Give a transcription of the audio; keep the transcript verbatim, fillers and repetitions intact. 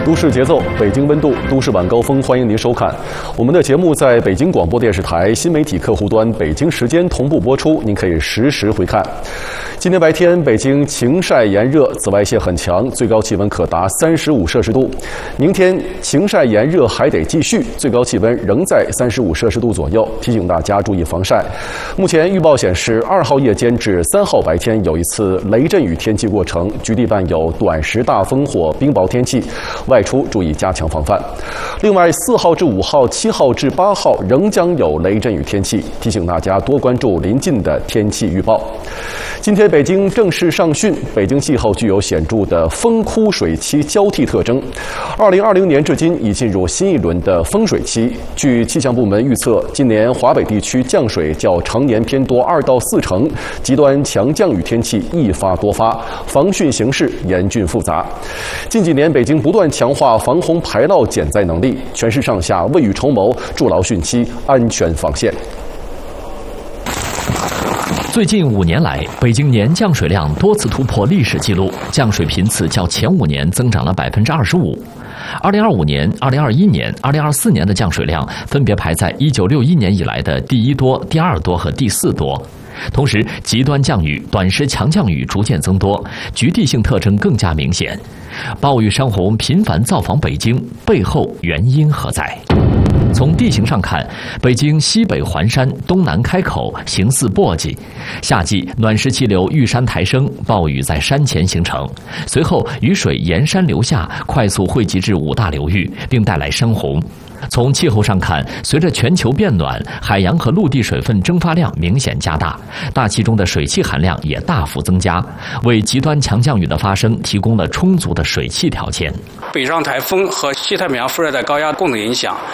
都市节奏，北京温度，都市晚高峰，欢迎您收看。我们的节目在北京广播电视台新媒体客户端北京时间同步播出，您可以实时回看。今天白天，北京晴晒炎热，紫外线很强，最高气温可达三十五摄氏度。明天晴晒炎热还得继续，最高气温仍在三十五摄氏度左右，提醒大家注意防晒。目前预报显示，二号夜间至三号白天有一次雷阵雨天气过程，局地伴有短时大风或冰雹天气，外出注意加强防范。另外，四号至五号、七号至八号仍将有雷阵雨天气，提醒大家多关注临近的天气预报。今天北京正式上汛，北京气候具有显著的风枯水期交替特征。二零二零年至今已进入新一轮的丰水期。据气象部门预测，今年华北地区降水较常年偏多二到四成，极端强降雨天气易发多发，防汛形势严峻复杂。近几年，北京不断强化防洪排涝减灾能力，全市上下未雨绸缪，筑牢汛期安全防线。 最近五年来，北京年降水量多次突破历史记录，降水频次较前五年增长了百分之二十五。二零二五年、二零二一年、二零二四年的降水量分别排在一九六一年以来的第一多、第二多和第四多。同时，极端降雨、短时强降雨逐渐增多，局地性特征更加明显。暴雨山洪频繁造访北京，背后原因何在？从地形上看，北京西北环山，东南开口，形似簸箕。夏季暖湿气流遇山抬升，暴雨在山前形成，随后雨水沿山流下，快速汇集至五大流域，并带来山洪。从气候上看，随着全球变暖，海洋和陆地水分蒸发量明显加大，大气中的水汽含量也大幅增加，为极端强降雨的发生提供了充足的水汽条件。 北上台风和西太平洋副热带高压共同影响，